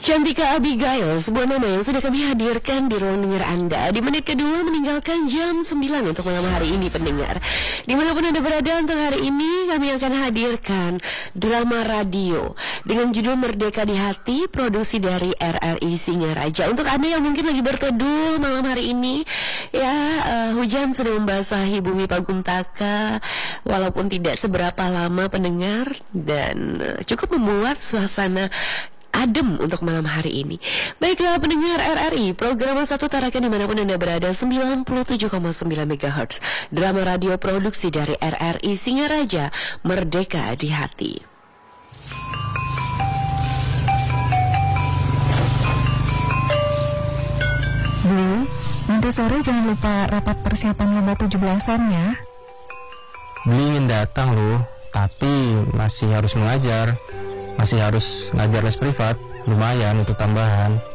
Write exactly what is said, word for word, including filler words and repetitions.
Cantika Abigail, sebuah nama yang sudah kami hadirkan di ruang dengar Anda di menit kedua meninggalkan jam sembilan untuk malam hari ini, pendengar. Dimanapun Anda berada, untuk hari ini kami akan hadirkan drama radio dengan judul Merdeka di Hati, produksi dari R R I Singaraja. Untuk Anda yang mungkin lagi berteduh malam hari ini, ya uh, hujan sudah membasahi bumi Paguntaka, walaupun tidak seberapa lama, pendengar, dan uh, cukup membuat suasana adem untuk malam hari ini. Baiklah pendengar R R I, program Satu Tarakan dimanapun Anda berada, sembilan puluh tujuh koma sembilan megahertz, drama radio produksi dari R R I Singaraja, Merdeka di Hati. Bu, nanti sore jangan lupa rapat persiapan lomba tujuh belasan ya. Beli ingin datang loh, tapi masih harus mengajar. Masih harus ngajar les privat, lumayan untuk tambahan.